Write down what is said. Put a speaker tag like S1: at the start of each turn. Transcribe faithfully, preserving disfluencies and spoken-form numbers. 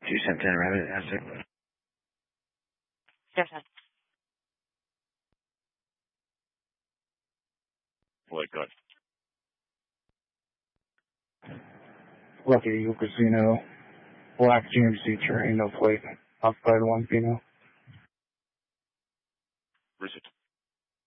S1: two cent ten rabbit, that's it.
S2: Yes, sir.
S3: What, good?
S4: Lucky Eagle Casino, black G M C train, no plate, occupied one Pino.
S3: Where's it?